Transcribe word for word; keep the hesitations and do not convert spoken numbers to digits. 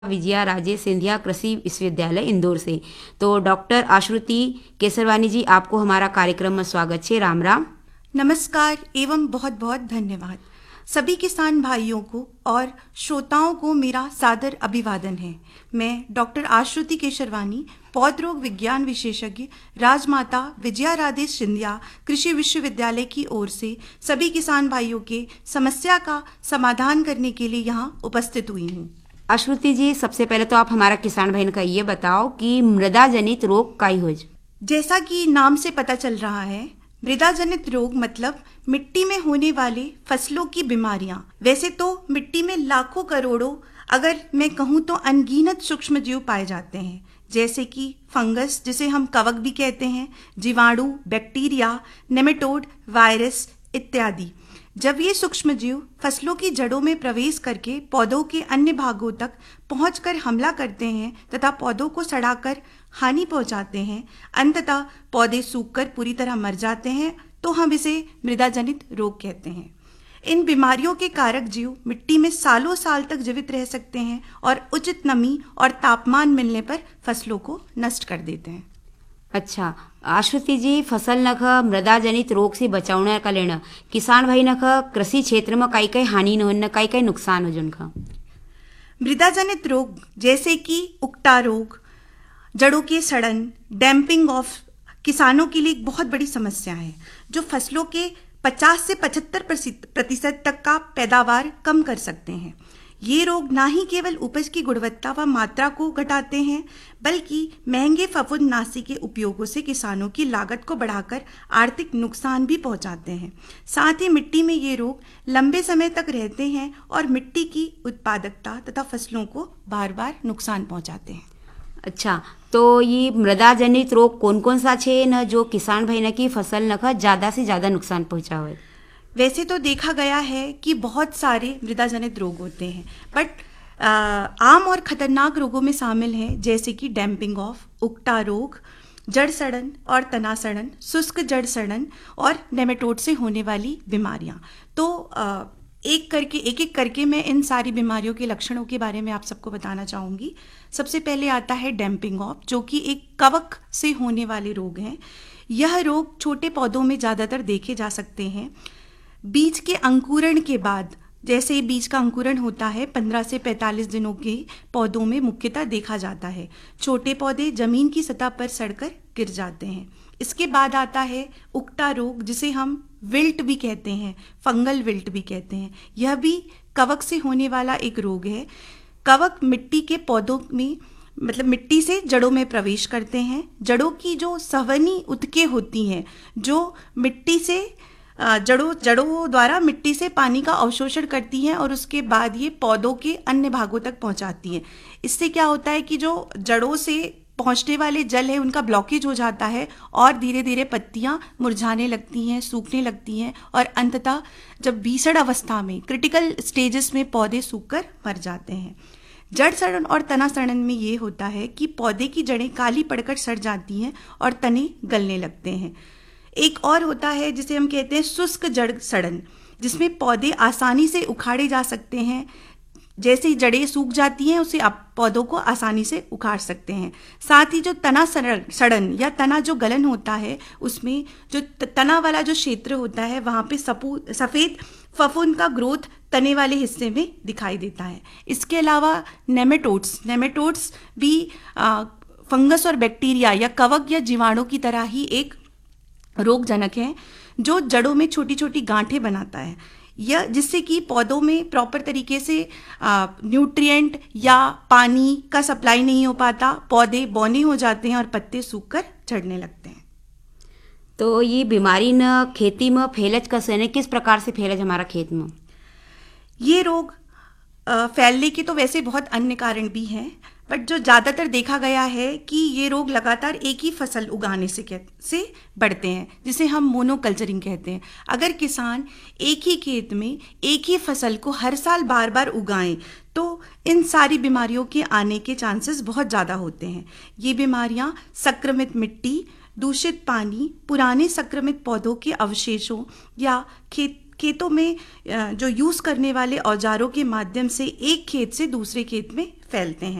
विजया राजे सिंधिया कृषि विश्वविद्यालय इंदौर से। तो डॉक्टर आश्रुति केसरवानी जी, आपको हमारा कार्यक्रम में स्वागत है। राम राम। नमस्कार एवं बहुत बहुत धन्यवाद। सभी किसान भाइयों को और श्रोताओं को मेरा सादर अभिवादन है। मैं डॉक्टर आश्रुति केसरवानी, पौध रोग विज्ञान विशेषज्ञ, राजमाता विजया राजे सिंधिया कृषि विश्वविद्यालय की ओर से सभी किसान भाइयों के समस्या का समाधान करने के लिए यहाँ उपस्थित हुई हूँ। आश्रुति जी, सबसे पहले तो आप हमारा किसान भाई का ये बताओ कि मृदा जनित रोग काई हो। जैसा कि नाम से पता चल रहा है, मृदा जनित रोग मतलब मिट्टी में होने वाले फसलों की बीमारियां। वैसे तो मिट्टी में लाखों करोड़ों, अगर मैं कहूँ तो अनगिनत सूक्ष्म जीव पाए जाते हैं, जैसे कि फंगस जिसे हम कवक भी कहते हैं, जीवाणु, बैक्टीरिया, नेमेटोड, वायरस इत्यादि। जब ये सूक्ष्म जीव फसलों की जड़ों में प्रवेश करके पौधों के अन्य भागों तक पहुंचकर हमला करते हैं तथा पौधों को सड़ाकर हानि पहुंचाते हैं, अंततः पौधे सूखकर पूरी तरह मर जाते हैं, तो हम इसे मृदा जनित रोग कहते हैं। इन बीमारियों के कारक जीव मिट्टी में सालों साल तक जीवित रह सकते हैं और उचित नमी और तापमान मिलने पर फसलों को नष्ट कर देते हैं। अच्छा आश्रुति जी, फसल नख मृदा जनित रोग से बचावने का लेना किसान भाई नख कृषि क्षेत्र में कई कई हानि न हो, कई कई नुकसान हो जिनका। मृदा जनित रोग जैसे कि उकटा रोग, जड़ों के सड़न, डैम्पिंग ऑफ किसानों के लिए एक बहुत बड़ी समस्या है, जो फसलों के पचास से पचहत्तर प्रतिशत तक का पैदावार कम कर सकते हैं। ये रोग ना ही केवल उपज की गुणवत्ता व मात्रा को घटाते हैं, बल्कि महंगे फफूंदनाशी के उपयोगों से किसानों की लागत को बढ़ाकर आर्थिक नुकसान भी पहुंचाते हैं। साथ ही मिट्टी में ये रोग लंबे समय तक रहते हैं और मिट्टी की उत्पादकता तथा फसलों को बार बार नुकसान पहुंचाते हैं। अच्छा, तो ये मृदा जनित रोग कौन कौन सा छे न जो किसान भाई न की फसल न ज्यादा से ज्यादा नुकसान पहुंचावे। वैसे तो देखा गया है कि बहुत सारे मृदा जनित रोग होते हैं, बट आम और खतरनाक रोगों में शामिल हैं जैसे कि डैम्पिंग ऑफ, उकटा रोग, जड़ सड़न और तना सड़न, शुष्क जड़ सड़न और नेमेटोड से होने वाली बीमारियां। तो आ, एक करके एक एक करके मैं इन सारी बीमारियों के लक्षणों के बारे में आप सबको बताना चाहूँगी। सबसे पहले आता है डैम्पिंग ऑफ, जो कि एक कवक से होने वाले रोग हैं। यह रोग छोटे पौधों में ज़्यादातर देखे जा सकते हैं। बीज के अंकुरण के बाद, जैसे ही बीज का अंकुरण होता है, पंद्रह से पैंतालीस दिनों के पौधों में मुख्यतः देखा जाता है। छोटे पौधे जमीन की सतह पर सड़कर गिर जाते हैं। इसके बाद आता है उकटा रोग, जिसे हम विल्ट भी कहते हैं, फंगल विल्ट भी कहते हैं। यह भी कवक से होने वाला एक रोग है। कवक मिट्टी के पौधों में मतलब मिट्टी से जड़ों में प्रवेश करते हैं। जड़ों की जो संवहनी ऊतकें होती हैं, जो मिट्टी से जड़ों जड़ों द्वारा मिट्टी से पानी का अवशोषण करती हैं और उसके बाद ये पौधों के अन्य भागों तक पहुंचाती हैं। इससे क्या होता है कि जो जड़ों से पहुंचने वाले जल है उनका ब्लॉकेज हो जाता है और धीरे धीरे पत्तियां मुरझाने लगती हैं, सूखने लगती हैं और अंततः जब भीषण अवस्था में, क्रिटिकल स्टेजेस में पौधे सूखकर मर जाते हैं। जड़ सड़न और तना सड़न में ये होता है कि पौधे की जड़ें काली पड़कर सड़ जाती हैं और तने गलने लगते हैं। एक और होता है जिसे हम कहते हैं शुष्क जड़ सड़न, जिसमें पौधे आसानी से उखाड़े जा सकते हैं। जैसे ही जड़ें सूख जाती हैं, उसे आप पौधों को आसानी से उखाड़ सकते हैं। साथ ही जो तना सड़न या तना जो गलन होता है, उसमें जो तना वाला जो क्षेत्र होता है, वहाँ पे सपू सफ़ेद फफूंद का ग्रोथ तने वाले हिस्से में दिखाई देता है। इसके अलावा नेमेटोड्स नेमेटोड्स भी आ, फंगस और बैक्टीरिया या कवक या जीवाणु की तरह ही एक रोगजनक है, जो जड़ों में छोटी छोटी गांठें बनाता है, यह जिससे कि पौधों में प्रॉपर तरीके से न्यूट्रिएंट या पानी का सप्लाई नहीं हो पाता, पौधे बौने हो जाते हैं और पत्ते सूखकर झड़ने लगते हैं। तो ये बीमारी न खेती में फैलज कैसे, किस प्रकार से फैलज हमारा खेत में। ये रोग फैलने के तो वैसे बहुत अन्य कारण भी हैं, बट जो ज़्यादातर देखा गया है कि ये रोग लगातार एक ही फसल उगाने से से बढ़ते हैं, जिसे हम मोनोकल्चरिंग कहते हैं। अगर किसान एक ही खेत में एक ही फसल को हर साल बार बार उगाएं, तो इन सारी बीमारियों के आने के चांसेस बहुत ज़्यादा होते हैं। ये बीमारियां संक्रमित मिट्टी, दूषित पानी, पुराने संक्रमित पौधों के अवशेषों या खेत खेतों में जो यूज़ करने वाले औजारों के माध्यम से एक खेत से दूसरे खेत में फैलते हैं।